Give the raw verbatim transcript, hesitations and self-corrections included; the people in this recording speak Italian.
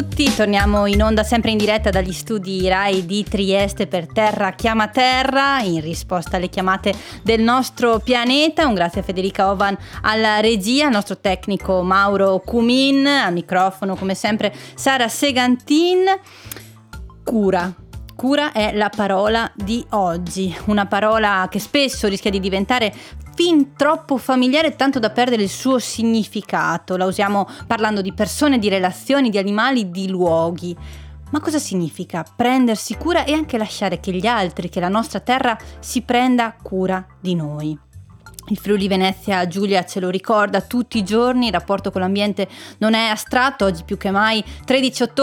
tutti, torniamo in onda sempre in diretta dagli studi Rai di Trieste per Terra Chiama Terra, in risposta alle chiamate del nostro pianeta. Un grazie a Federica Ovan alla regia, al nostro tecnico Mauro Cumin, al microfono come sempre Sara Segantin. Cura. Cura è la parola di oggi, una parola che spesso rischia di diventare fin troppo familiare, tanto da perdere il suo significato. La usiamo parlando di persone, di relazioni, di animali, di luoghi. Ma cosa significa prendersi cura e anche lasciare che gli altri, che la nostra terra si prenda cura di noi? Il Friuli Venezia Giulia ce lo ricorda tutti i giorni, il rapporto con l'ambiente non è astratto, oggi più che mai tredici ottobre